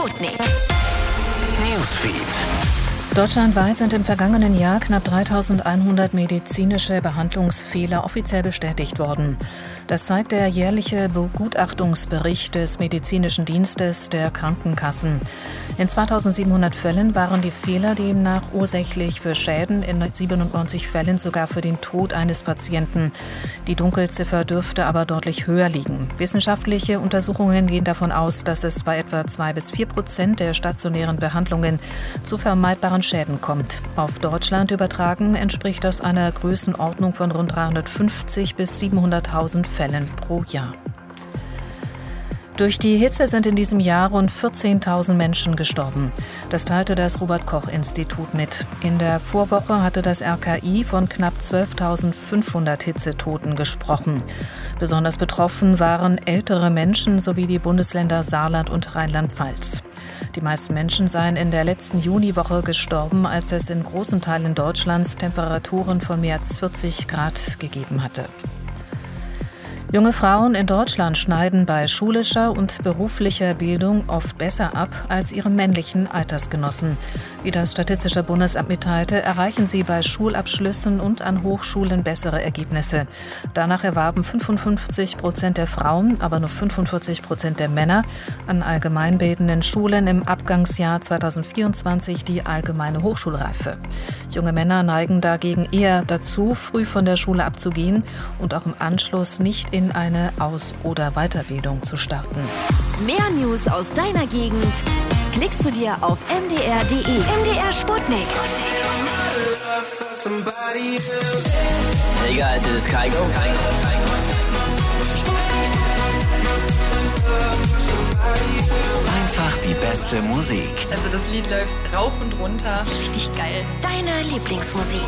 Sputnik. Newsfeed. Deutschlandweit sind im vergangenen Jahr knapp 3.100 medizinische Behandlungsfehler offiziell bestätigt worden. Das zeigt der jährliche Begutachtungsbericht des Medizinischen Dienstes der Krankenkassen. In 2.700 Fällen waren die Fehler demnach ursächlich für Schäden, in 97 Fällen sogar für den Tod eines Patienten. Die Dunkelziffer dürfte aber deutlich höher liegen. Wissenschaftliche Untersuchungen gehen davon aus, dass es bei etwa 2-4% der stationären Behandlungen zu vermeidbaren Schäden kommt. Auf Deutschland übertragen entspricht das einer Größenordnung von rund 350 bis 700.000 Fällen pro Jahr. Durch die Hitze sind in diesem Jahr rund 14.000 Menschen gestorben. Das teilte das Robert-Koch-Institut mit. In der Vorwoche hatte das RKI von knapp 12.500 Hitzetoten gesprochen. Besonders betroffen waren ältere Menschen sowie die Bundesländer Saarland und Rheinland-Pfalz. Die meisten Menschen seien in der letzten Juniwoche gestorben, als es in großen Teilen Deutschlands Temperaturen von mehr als 40 Grad gegeben hatte. Junge Frauen in Deutschland schneiden bei schulischer und beruflicher Bildung oft besser ab als ihre männlichen Altersgenossen. Wie das Statistische Bundesamt mitteilte, erreichen sie bei Schulabschlüssen und an Hochschulen bessere Ergebnisse. Danach erwarben 55% der Frauen, aber nur 45% der Männer an allgemeinbildenden Schulen im Abgangsjahr 2024 die allgemeine Hochschulreife. Junge Männer neigen dagegen eher dazu, früh von der Schule abzugehen und auch im Anschluss nicht in eine Aus- oder Weiterbildung zu starten. Mehr News aus deiner Gegend klickst du dir auf mdr.de. MDR Sputnik. Hey guys, this is Kygo. Einfach die beste Musik. Also das Lied läuft rauf und runter. Richtig geil. Deine Lieblingsmusik.